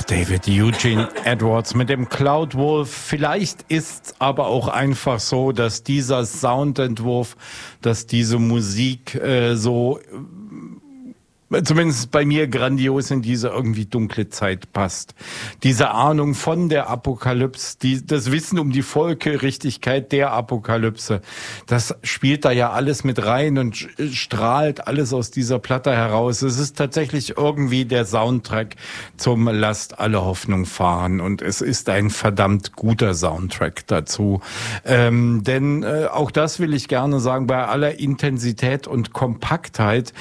David Eugene Edwards mit dem Cloud Wolf. Vielleicht ist aber auch einfach so, dass dieser Soundentwurf, dass diese Musik zumindest bei mir grandios in diese irgendwie dunkle Zeit passt. Diese Ahnung von der Apokalypse, das Wissen um die Folgerichtigkeit der Apokalypse, das spielt da ja alles mit rein und strahlt alles aus dieser Platte heraus. Es ist tatsächlich irgendwie der Soundtrack zum Lasst alle Hoffnung fahren und es ist ein verdammt guter Soundtrack dazu. Denn auch das will ich gerne sagen, bei aller Intensität und Kompaktheit,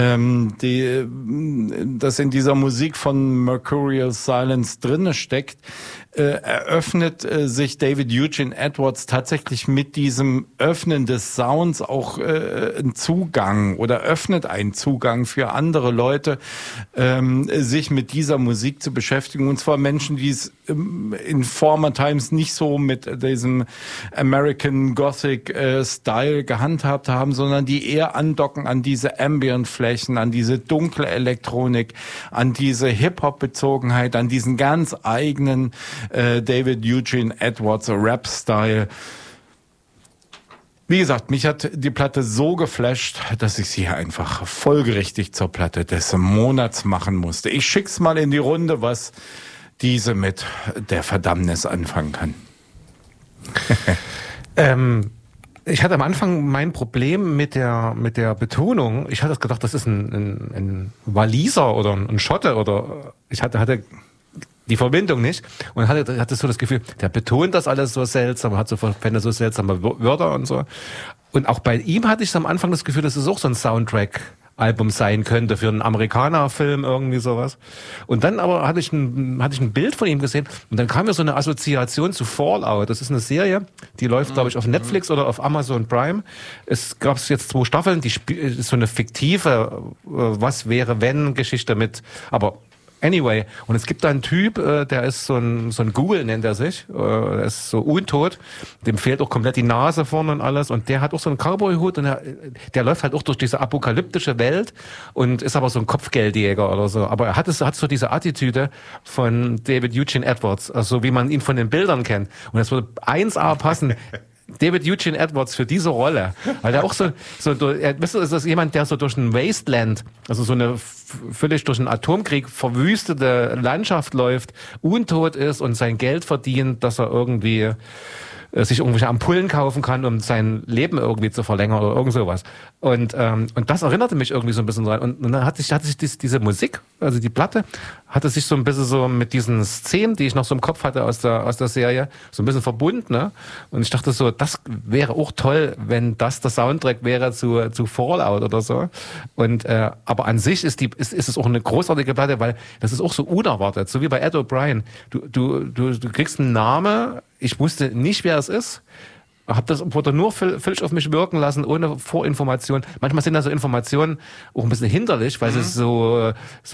das in dieser Musik von Mercurial Silence drinne steckt, eröffnet sich David Eugene Edwards tatsächlich mit diesem Öffnen des Sounds auch einen Zugang oder öffnet einen Zugang für andere Leute, sich mit dieser Musik zu beschäftigen. Und zwar Menschen, die es in former Times nicht so mit diesem American Gothic Style gehandhabt haben, sondern die eher andocken an diese Ambient-Flächen, an diese dunkle Elektronik, an diese Hip-Hop-Bezogenheit, an diesen ganz eigenen David Eugene Edwards Rap-Style. Wie gesagt, mich hat die Platte so geflasht, dass ich sie einfach folgerichtig zur Platte des Monats machen musste. Ich schick's mal in die Runde, was diese mit der Verdammnis anfangen kann. Ich hatte am Anfang mein Problem mit der Betonung. Ich hatte gedacht, das ist ein Waliser oder ein Schotte oder ich hatte die Verbindung nicht und hatte so das Gefühl, der betont das alles so seltsam, hat so verwendet so seltsame Wörter und so. Und auch bei ihm hatte ich am Anfang das Gefühl, dass es auch so ein Soundtrack-Album sein könnte für einen Amerikaner-Film, irgendwie sowas. Und dann aber hatte ich ein Bild von ihm gesehen und dann kam mir so eine Assoziation zu Fallout. Das ist eine Serie, die läuft, glaube ich, auf Netflix oder auf Amazon Prime. Es gab jetzt 2 Staffeln, die ist so eine fiktive Was-wäre-wenn-Geschichte mit, aber anyway, und es gibt da einen Typ, der ist so ein Google nennt er sich, der ist so untot, dem fehlt auch komplett die Nase vorne und alles und der hat auch so einen Cowboy-Hut und der läuft halt auch durch diese apokalyptische Welt und ist aber so ein Kopfgeldjäger oder so, aber er hat so diese Attitüde von David Eugene Edwards, also wie man ihn von den Bildern kennt und das würde 1A passen. David Eugene Edwards für diese Rolle, weil er auch weißt du, ist das jemand, der so durch ein Wasteland, also so eine völlig durch einen Atomkrieg verwüstete Landschaft läuft, untot ist und sein Geld verdient, dass er irgendwie sich irgendwelche Ampullen kaufen kann, um sein Leben irgendwie zu verlängern oder irgend sowas. Und das erinnerte mich irgendwie so ein bisschen dran. Und dann hatte sich diese Musik, also die Platte, hatte sich so ein bisschen so mit diesen Szenen, die ich noch so im Kopf hatte aus der Serie, so ein bisschen verbunden. Ne? Und ich dachte so, das wäre auch toll, wenn das der Soundtrack wäre zu Fallout oder so. Und aber an sich ist es auch eine großartige Platte, weil das ist auch so unerwartet, so wie bei Ed O'Brien. Du kriegst einen Namen. Ich wusste nicht, wer es ist. Wurde nur völlig auf mich wirken lassen, ohne Vorinformation. Manchmal sind da so Informationen auch ein bisschen hinderlich, weil sie so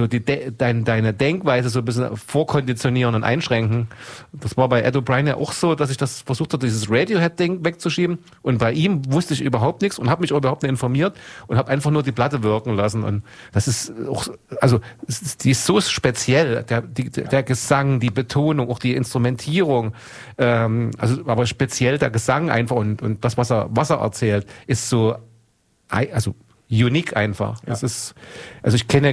deine Denkweise so ein bisschen vorkonditionieren und einschränken. Das war bei Ed O'Brien ja auch so, dass ich das versucht habe, dieses Radiohead-Ding wegzuschieben. Und bei ihm wusste ich überhaupt nichts und habe mich auch überhaupt nicht informiert und habe einfach nur die Platte wirken lassen. Und das ist auch, also die ist so speziell, der Gesang, die Betonung, auch die Instrumentierung, aber speziell der Gesang einfach und das, was er erzählt, ist so, also unique einfach. Ja. Es ist, also ich kenne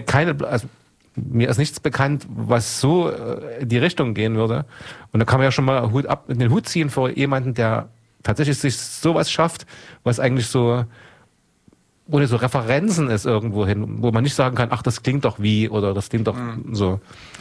mir ist nichts bekannt, was so in die Richtung gehen würde. Und da kann man ja schon mal den Hut ziehen vor jemanden, der tatsächlich sich sowas schafft, was eigentlich so ohne so Referenzen ist irgendwo hin, wo man nicht sagen kann, ach, das klingt doch wie oder das klingt doch so.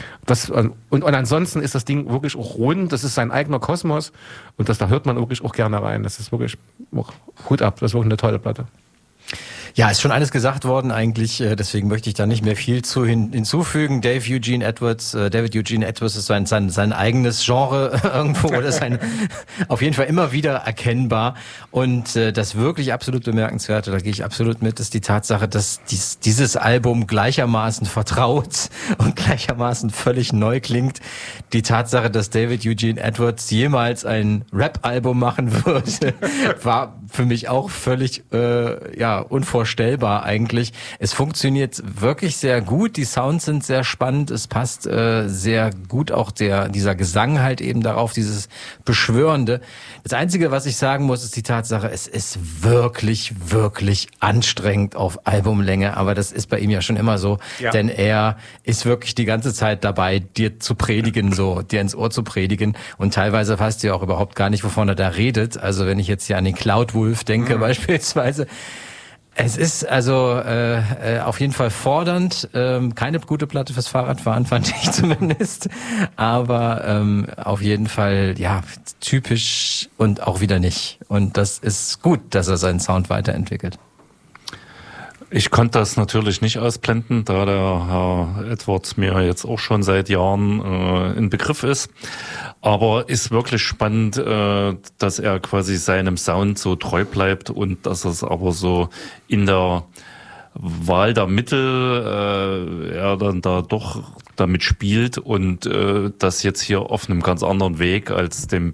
Und ansonsten ist das Ding wirklich auch rund, das ist sein eigener Kosmos und da hört man wirklich auch gerne rein. Das ist wirklich Hut ab, das ist wirklich eine tolle Platte. Ja, ist schon alles gesagt worden eigentlich, deswegen möchte ich da nicht mehr viel hinzufügen. David Eugene Edwards ist sein eigenes Genre irgendwo oder auf jeden Fall immer wieder erkennbar. Und das wirklich absolut Bemerkenswerte, da gehe ich absolut mit, ist die Tatsache, dass dieses Album gleichermaßen vertraut und gleichermaßen völlig neu klingt. Die Tatsache, dass David Eugene Edwards jemals ein Rap-Album machen würde, war für mich auch völlig unvorstellbar. unvorstellbar eigentlich. Es funktioniert wirklich sehr gut, die Sounds sind sehr spannend, es passt sehr gut auch dieser Gesang halt eben darauf, dieses Beschwörende. Das Einzige, was ich sagen muss, ist die Tatsache, es ist wirklich, wirklich anstrengend auf Albumlänge, aber das ist bei ihm ja schon immer so, denn er ist wirklich die ganze Zeit dabei, dir zu predigen, dir ins Ohr zu predigen, und teilweise weißt du ja auch überhaupt gar nicht, wovon er da redet. Also wenn ich jetzt hier an den Cloudwolf denke beispielsweise, es ist also auf jeden Fall fordernd, keine gute Platte fürs Fahrradfahren, fand ich zumindest, aber auf jeden Fall typisch und auch wieder nicht, und das ist gut, dass er seinen Sound weiterentwickelt. Ich konnte das natürlich nicht ausblenden, da der Herr Edwards mir jetzt auch schon seit Jahren in Begriff ist. Aber ist wirklich spannend, dass er quasi seinem Sound so treu bleibt und dass es aber so in der Wahl der Mittel er dann da doch damit spielt und das jetzt hier auf einem ganz anderen Weg als dem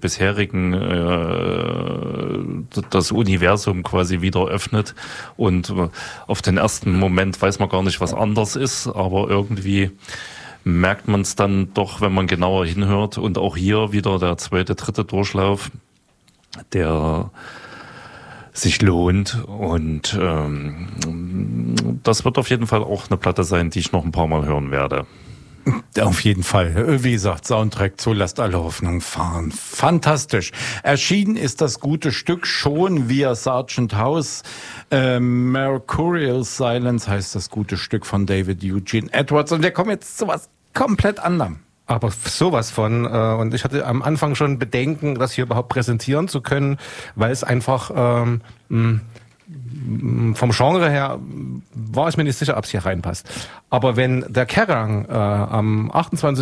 bisherigen das Universum quasi wieder öffnet, und auf den ersten Moment weiß man gar nicht, was anders ist, aber irgendwie merkt man es dann doch, wenn man genauer hinhört, und auch hier wieder der zweite, dritte Durchlauf, der sich lohnt, und das wird auf jeden Fall auch eine Platte sein, die ich noch ein paar Mal hören werde. Auf jeden Fall. Wie gesagt, Soundtrack zu Lasst alle Hoffnung fahren. Fantastisch. Erschienen ist das gute Stück schon via Sargent House. Mercurial Silence heißt das gute Stück von David Eugene Edwards. Und wir kommen jetzt zu was komplett anderem. Aber sowas von, und ich hatte am Anfang schon Bedenken, das hier überhaupt präsentieren zu können, weil es einfach vom Genre her war ich mir nicht sicher, ob es hier reinpasst. Aber wenn der Kerrang am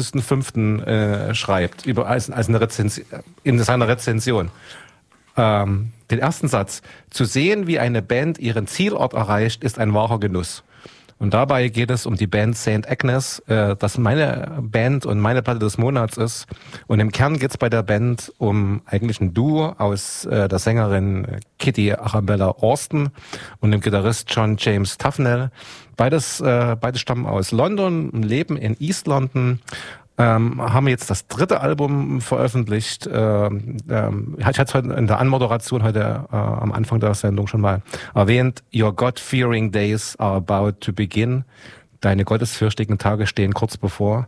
28.05. Schreibt, als eine Rezension, in seiner Rezension, den ersten Satz: Zu sehen, wie eine Band ihren Zielort erreicht, ist ein wahrer Genuss. Und dabei geht es um die Band St. Agnes, das meine Band und meine Platte des Monats ist. Und im Kern geht es bei der Band um eigentlich ein Duo aus der Sängerin Kitty Arabella Austin und dem Gitarrist John James Tufnell. Beide stammen aus London, leben in East London. Haben jetzt das dritte Album veröffentlicht. Ich hatte es heute in der Anmoderation heute am Anfang der Sendung schon mal erwähnt. Your God-fearing days are about to begin. Deine gottesfürchtigen Tage stehen kurz bevor.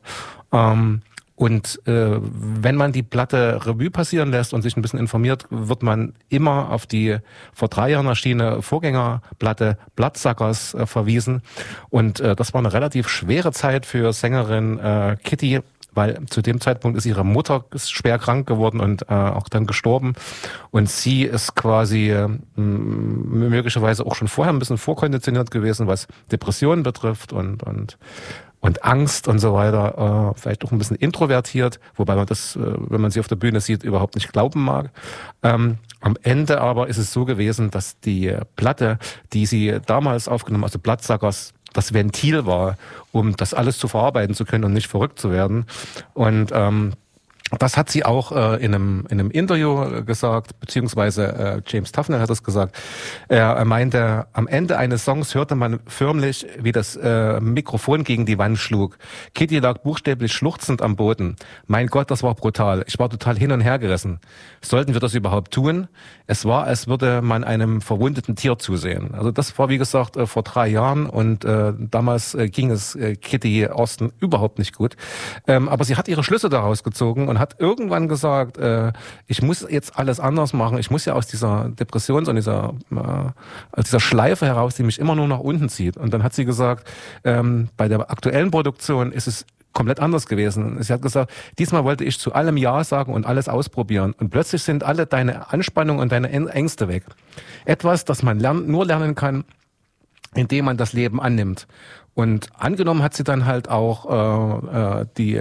Und wenn man die Platte Revue passieren lässt und sich ein bisschen informiert, wird man immer auf die vor 3 Jahren erschienene Vorgängerplatte Bloodsuckers verwiesen. Und das war eine relativ schwere Zeit für Sängerin Kitty, weil zu dem Zeitpunkt ist ihre Mutter schwer krank geworden und auch dann gestorben. Und sie ist quasi möglicherweise auch schon vorher ein bisschen vorkonditioniert gewesen, was Depressionen betrifft und Angst und so weiter, vielleicht auch ein bisschen introvertiert, wobei man das, wenn man sie auf der Bühne sieht, überhaupt nicht glauben mag. Am Ende aber ist es so gewesen, dass die Platte, die sie damals aufgenommen, also Bloodsuckers, das Ventil war, um das alles zu verarbeiten zu können und nicht verrückt zu werden. Und das hat sie auch in einem Interview gesagt, beziehungsweise James Tufnell hat das gesagt. Er meinte, am Ende eines Songs hörte man förmlich, wie das Mikrofon gegen die Wand schlug. Kitty lag buchstäblich schluchzend am Boden. Mein Gott, das war brutal. Ich war total hin und her gerissen. Sollten wir das überhaupt tun? Es war, als würde man einem verwundeten Tier zusehen. Also das war, wie gesagt, vor 3 Jahren und damals ging es Kitty Austin überhaupt nicht gut. Aber sie hat ihre Schlüsse daraus gezogen und hat irgendwann gesagt, ich muss jetzt alles anders machen. Ich muss ja aus dieser Depression, aus dieser Schleife heraus, die mich immer nur nach unten zieht. Und dann hat sie gesagt, bei der aktuellen Produktion ist es komplett anders gewesen. Sie hat gesagt, diesmal wollte ich zu allem Ja sagen und alles ausprobieren. Und plötzlich sind alle deine Anspannungen und deine Ängste weg. Etwas, das man nur lernen kann, indem man das Leben annimmt. Und angenommen hat sie dann halt auch die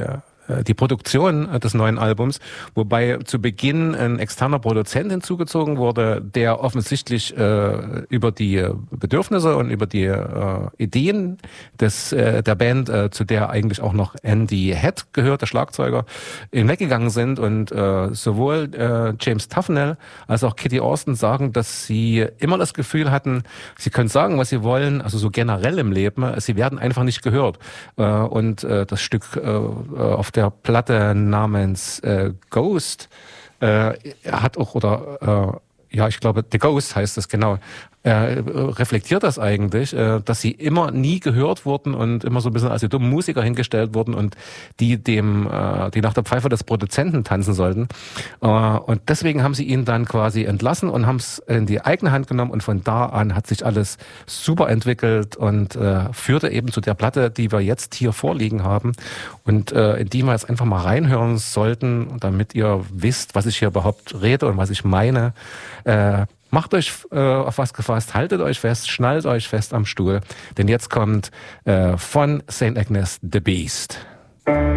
die Produktion des neuen Albums, wobei zu Beginn ein externer Produzent hinzugezogen wurde, der offensichtlich über die Bedürfnisse und über die Ideen der Band, zu der eigentlich auch noch Andy Head gehört, der Schlagzeuger, hinweggegangen sind und sowohl James Tufnell als auch Kitty Austin sagen, dass sie immer das Gefühl hatten, sie können sagen, was sie wollen, also so generell im Leben, sie werden einfach nicht gehört. Und das Stück auf der Platte namens Ghost hat auch, oder ich glaube, The Ghost heißt es genau, reflektiert das eigentlich, dass sie immer nie gehört wurden und immer so ein bisschen als die dummen Musiker hingestellt wurden und die nach der Pfeife des Produzenten tanzen sollten. Und deswegen haben sie ihn dann quasi entlassen und haben es in die eigene Hand genommen und von da an hat sich alles super entwickelt und führte eben zu der Platte, die wir jetzt hier vorliegen haben und in die wir jetzt einfach mal reinhören sollten, damit ihr wisst, was ich hier überhaupt rede und was ich meine. Macht euch auf was gefasst, haltet euch fest, schnallt euch fest am Stuhl, denn jetzt kommt von St. Agnes The Beast.